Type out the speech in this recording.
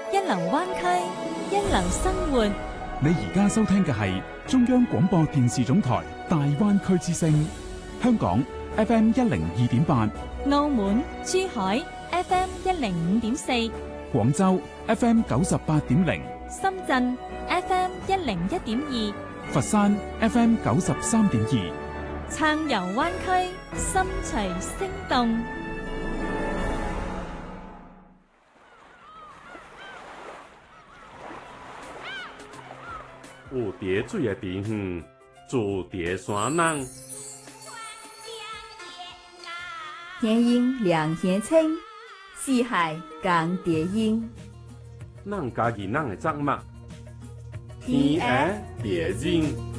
一流灣區，一流生活。 你而家收聽嘅係中央廣播電視總台大灣區之聲，香港 FM 102.8， 澳門、珠海 FM 105.4， 廣州 FM 98.0， 深圳 FM 101.2， 佛山 FM 93.2， 暢遊灣區，心隨聲動。 有蝶水的地方，住蝶山人。 天鹰两天青，四海共蝶音。 咱家己咱的作物，天涯蝶人。